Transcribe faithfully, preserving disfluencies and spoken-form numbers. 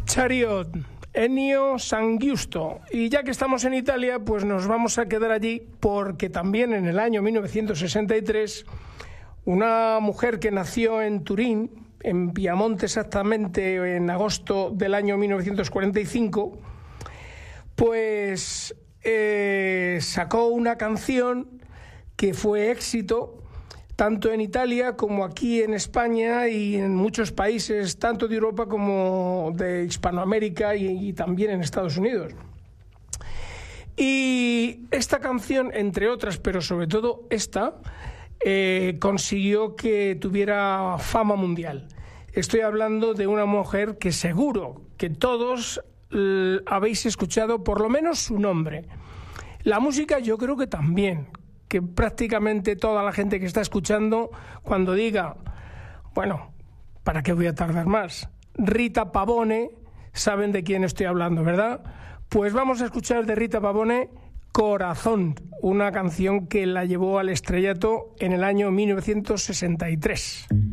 Chariot, Ennio Sangiusto. Y ya que estamos en Italia, pues nos vamos a quedar allí porque también en el año mil novecientos sesenta y tres una mujer que nació en Turín, en Piamonte exactamente, en agosto del año mil novecientos cuarenta y cinco, pues eh, sacó una canción que fue éxito tanto en Italia como aquí en España y en muchos países, tanto de Europa como de Hispanoamérica y, y también en Estados Unidos. Y esta canción, entre otras, pero sobre todo esta, eh, consiguió que tuviera fama mundial. Estoy hablando de una mujer que seguro que todos eh, habéis escuchado por lo menos su nombre. La música yo creo que también, que prácticamente toda la gente que está escuchando, cuando diga, bueno, ¿para qué voy a tardar más? Rita Pavone, saben de quién estoy hablando, ¿verdad? Pues vamos a escuchar de Rita Pavone Corazón, una canción que la llevó al estrellato en el año mil novecientos sesenta y tres.